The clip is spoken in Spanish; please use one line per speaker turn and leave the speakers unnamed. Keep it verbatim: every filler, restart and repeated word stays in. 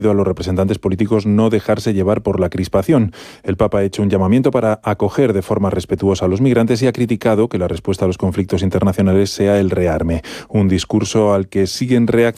a los representantes políticos no dejarse llevar por la crispación. El Papa ha hecho un llamamiento para acoger de forma respetuosa a los migrantes y ha criticado que la respuesta a los conflictos internacionales sea el rearme, un discurso al que siguen reaccionando